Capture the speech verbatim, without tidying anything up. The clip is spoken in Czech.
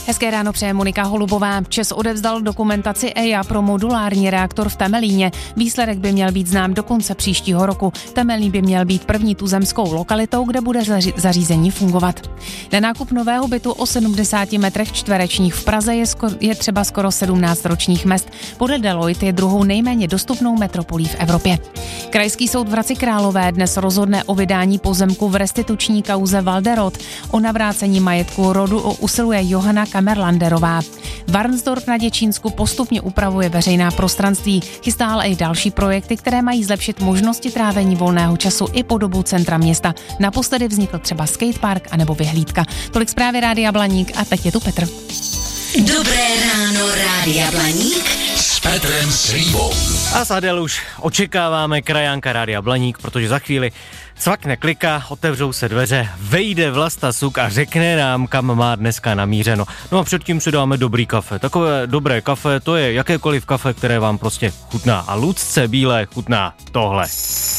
Hezké ráno přeje Monika Holubová. ČEZ odevzdal dokumentaci E I A pro modulární reaktor v Temelíně. Výsledek by měl být znám do konce příštího roku. Temelín by měl být první tuzemskou lokalitou, kde bude zařízení fungovat. Na nákup nového bytu o sedmdesáti metrech čtverečních v Praze je, skoro, je třeba skoro sedmnáct ročních mezd. Podle Deloitte je druhou nejméně dostupnou metropolí v Evropě. Krajský soud v Hradci Králové dnes rozhodne o vydání pozemku v restituční kauze Walderod. O navrácení majetku rodu usiluje Johana Kamerlanderová. Varnsdorf na Děčínsku postupně upravuje veřejná prostranství. Chystá ale i další projekty, které mají zlepšit možnosti trávení volného času i po dobu centra města. Naposledy vznikl třeba skatepark anebo vyhlídka. Tolik zprávy Rádia Blaník a teď je tu Petr. Dobré ráno, Rádia Blaník s Petrem Slíbou. A s Adel už očekáváme krajánka Rádia Blaník, protože za chvíli cvakne klika, otevřou se dveře, vejde Vlasta Suk a řekne nám, kam má dneska namířeno. No a předtím si dáme dobrý kafe. Takové dobré kafe, to je jakékoliv kafe, které vám prostě chutná. A Lucce Bílé chutná tohle.